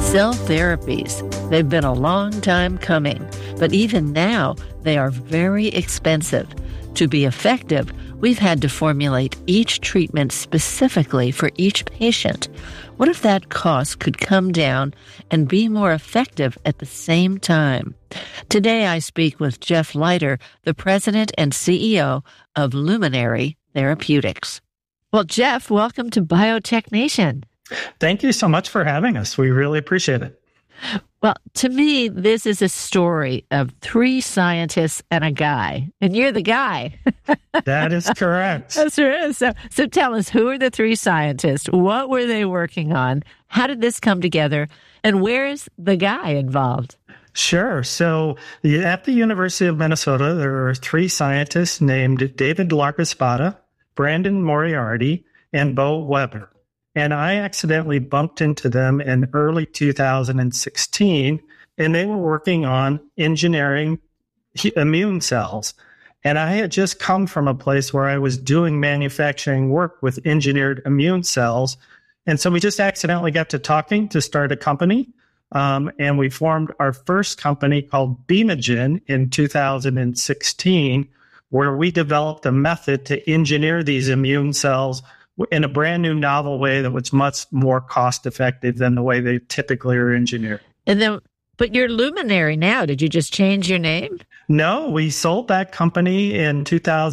Cell therapies, they've been a long time coming, but even now they are very expensive. To be effective, we've had to formulate each treatment specifically for each patient. What if that cost could come down and be more effective at the same time? Today I speak with Jeff Leiter, the president and CEO of Luminary Therapeutics. Well, Jeff, welcome to Biotech Nation. Thank you so much for having us. We really appreciate it. Well, to me, this is a story of three scientists and a guy, and you're the guy. That is correct. That's right. So tell us, who are the three scientists? What were they working on? How did this come together? And where is the guy involved? Sure. So at the University of Minnesota, there are three scientists named David Larcaspada, Brandon Moriarty, and Bo Weber. And I accidentally bumped into them in early 2016, and they were working on engineering immune cells. And I had just come from a place where I was doing manufacturing work with engineered immune cells. And so we just accidentally got to talking to start a company. And we formed our first company called B-MoGen in 2016, where we developed a method to engineer these immune cells in a brand new novel way that was much more cost effective than the way they typically are engineered. But you're Luminary now. Did you just change your name? No, we sold that company in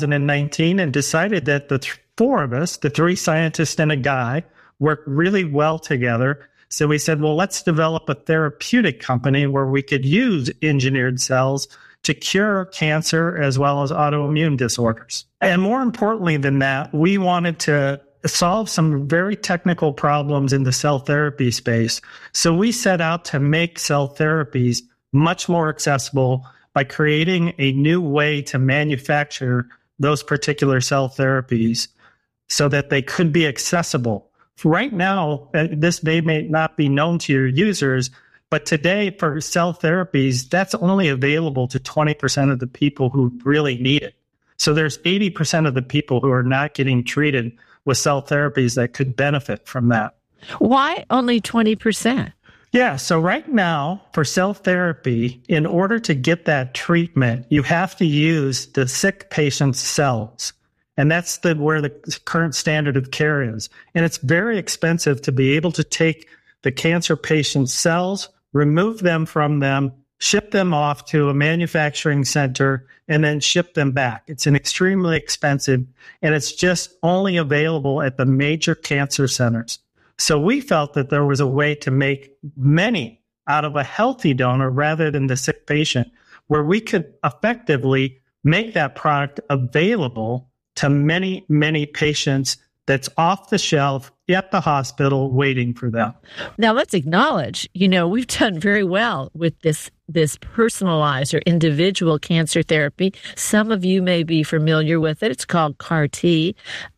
2019 and decided that the four of us, the three scientists and a guy, work really well together. So we said, well, let's develop a therapeutic company where we could use engineered cells to cure cancer as well as autoimmune disorders. And more importantly than that, we wanted to solve some very technical problems in the cell therapy space. So we set out to make cell therapies much more accessible by creating a new way to manufacture those particular cell therapies so that they could be accessible. Right now, this may not be known to your users, but today for cell therapies, that's only available to 20% of the people who really need it. So there's 80% of the people who are not getting treated with cell therapies that could benefit from that. Why only 20%? Yeah, so right now for cell therapy, in order to get that treatment, you have to use the sick patient's cells. And that's where the current standard of care is. And it's very expensive to be able to take the cancer patient's cells, remove them from them, ship them off to a manufacturing center, and then ship them back. It's an extremely expensive, and it's just only available at the major cancer centers. So we felt that there was a way to make many out of a healthy donor rather than the sick patient, where we could effectively make that product available to many, many patients that's off the shelf at the hospital waiting for them. Now, let's acknowledge, we've done very well with this personalized or individual cancer therapy. Some of you may be familiar with it. It's called CAR-T.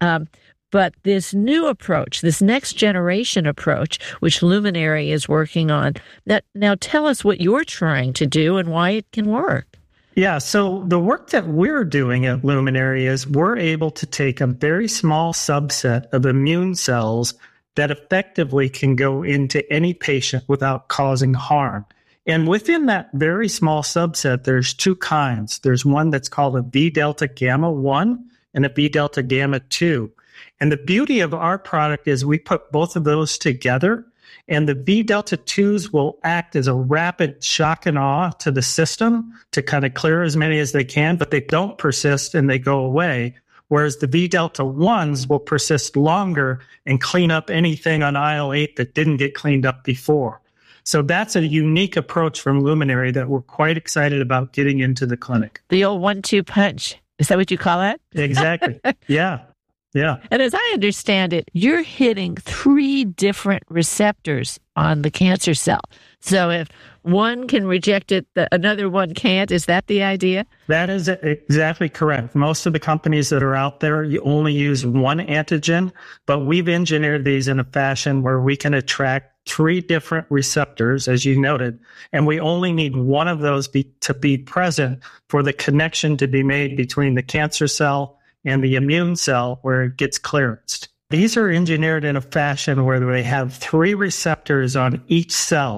But this new approach, this next generation approach, which Luminary is working on, now tell us what you're trying to do and why it can work. Yeah, so the work that we're doing at Luminary is we're able to take a very small subset of immune cells that effectively can go into any patient without causing harm. And within that very small subset, there's two kinds. There's one that's called a V delta gamma 1 and a V delta gamma 2. And the beauty of our product is we put both of those together, and the V delta 2s will act as a rapid shock and awe to the system to kind of clear as many as they can, but they don't persist and they go away. Whereas the V delta 1s will persist longer and clean up anything on IL-8 that didn't get cleaned up before. So that's a unique approach from Luminary that we're quite excited about getting into the clinic. The old 1-2 punch. Is that what you call it? Exactly. Yeah. Yeah. And as I understand it, you're hitting 3 different receptors on the cancer cell. So if one can reject it, another one can't. Is that the idea? That is exactly correct. Most of the companies that are out there, you only use one antigen, but we've engineered these in a fashion where we can attract 3 different receptors, as you noted, and we only need one of those to be present for the connection to be made between the cancer cell and the immune cell where it gets clearanced. These are engineered in a fashion where they have 3 receptors on each cell.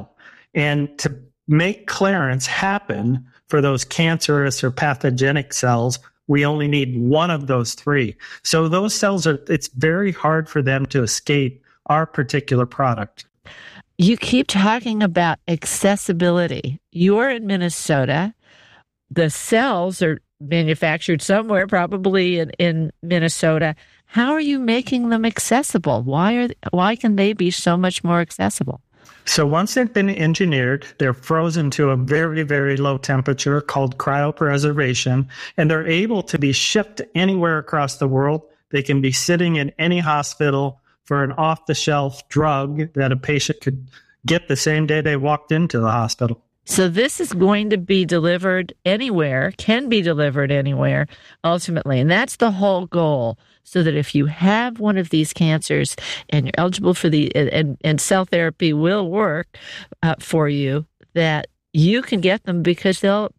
And to make clearance happen for those cancerous or pathogenic cells, we only need one of those three. So those cells it's very hard for them to escape our particular product. You keep talking about accessibility. You're in Minnesota. The cells are manufactured somewhere, probably in Minnesota. How are you making them accessible? Why can they be so much more accessible? So once they've been engineered, they're frozen to a very, very low temperature called cryopreservation, and they're able to be shipped anywhere across the world. They can be sitting in any hospital for an off-the-shelf drug that a patient could get the same day they walked into the hospital. So this is going to be delivered anywhere, can be delivered anywhere, ultimately. And that's the whole goal, so that if you have one of these cancers and you're eligible for and cell therapy will work for you, that you can get them because they'll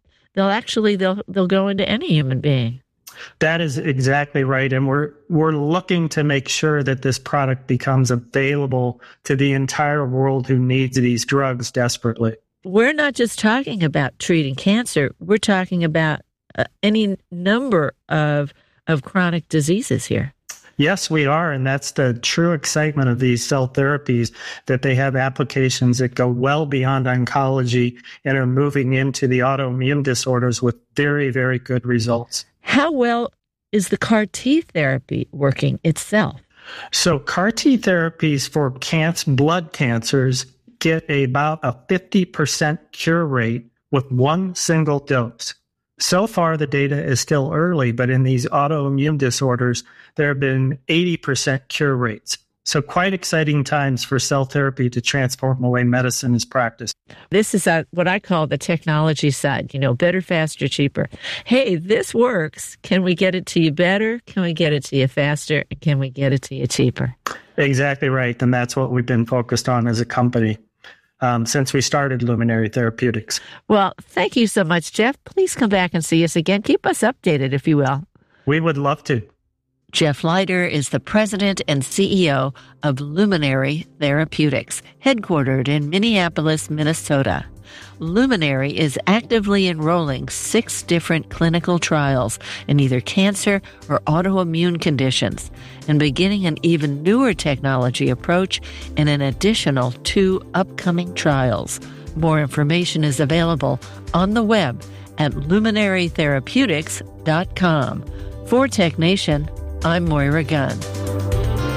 go into any human being. That is exactly right. And we're looking to make sure that this product becomes available to the entire world who needs these drugs desperately. We're not just talking about treating cancer. We're talking about any number of chronic diseases here. Yes, we are. And that's the true excitement of these cell therapies, that they have applications that go well beyond oncology and are moving into the autoimmune disorders with very, very good results. How well is the CAR T therapy working itself? So CAR T therapies for blood cancers get about a 50% cure rate with one single dose. So far, the data is still early, but in these autoimmune disorders, there have been 80% cure rates. So quite exciting times for cell therapy to transform the way medicine is practiced. This is what I call the technology side, better, faster, cheaper. Hey, this works. Can we get it to you better? Can we get it to you faster? Can we get it to you cheaper? Exactly right. And that's what we've been focused on as a company since we started Luminary Therapeutics. Well, thank you so much, Jeff. Please come back and see us again. Keep us updated, if you will. We would love to. Jeff Leiter is the president and CEO of Luminary Therapeutics, headquartered in Minneapolis, Minnesota. Luminary is actively enrolling 6 different clinical trials in either cancer or autoimmune conditions, and beginning an even newer technology approach in an additional 2 upcoming trials. More information is available on the web at luminarytherapeutics.com. For Tech Nation, I'm Moira Gunn.